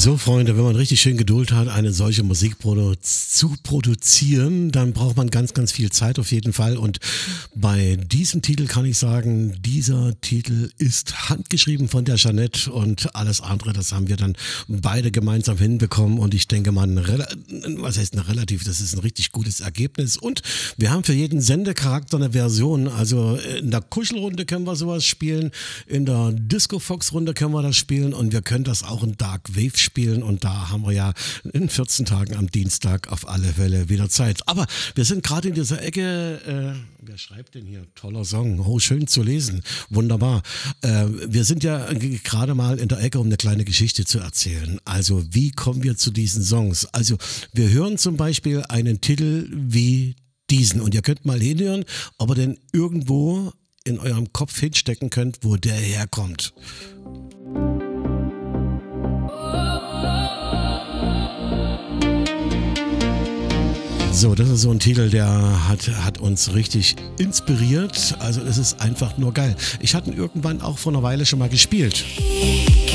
So, Freunde, wenn man richtig schön Geduld hat, eine solche Musik zu produzieren, dann braucht man ganz, ganz viel Zeit auf jeden Fall. Und bei diesem Titel kann ich sagen, dieser Titel ist handgeschrieben von der Jeanette und alles andere, das haben wir dann beide gemeinsam hinbekommen. Und ich denke mal, was heißt relativ, das ist ein richtig gutes Ergebnis. Und wir haben für jeden Sendecharakter eine Version. Also in der Kuschelrunde können wir sowas spielen, in der Disco-Fox-Runde können wir das spielen und wir können das auch in Dark Wave spielen und da haben wir ja in 14 Tagen am Dienstag auf alle Fälle wieder Zeit. Aber wir sind gerade in dieser Ecke, wer schreibt denn hier? Toller Song, oh, schön zu lesen, wunderbar. Wir sind ja gerade mal in der Ecke, um eine kleine Geschichte zu erzählen. Also wie kommen wir zu diesen Songs? Also wir hören zum Beispiel einen Titel wie diesen und ihr könnt mal hinhören, ob ihr denn irgendwo in eurem Kopf hinstecken könnt, wo der herkommt. So, das ist so ein Titel, der hat uns richtig inspiriert. Also es ist einfach nur geil. Ich hatte ihn irgendwann auch vor einer Weile schon mal gespielt.